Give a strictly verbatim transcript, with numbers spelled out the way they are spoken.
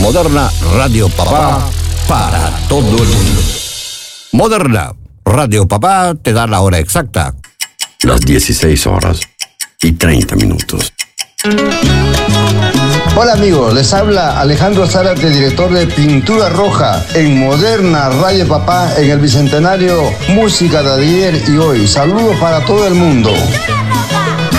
Moderna Radio Papá para todo el mundo. Moderna Radio Papá te da la hora exacta. Las dieciséis horas y treinta minutos. Hola amigos, les habla Alejandro Zárate, director de Pintura Roja en Moderna Radio Papá en el Bicentenario Música de ayer y hoy. Saludos para todo el mundo.